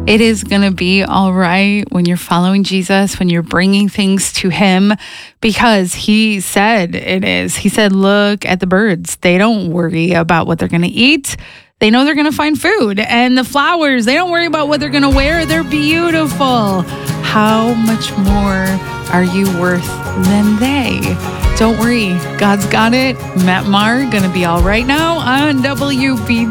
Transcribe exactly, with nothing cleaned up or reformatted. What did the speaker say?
It is going to be all right when you're following Jesus, when you're bringing things to him, because he said it is. He said, look at the birds. They don't worry about what they're going to eat. They know they're going to find food. And the flowers, they don't worry about what they're going to wear. They're beautiful. How much more are you worth than they? Don't worry. God's got it. Matt Maher going to be all right now on W B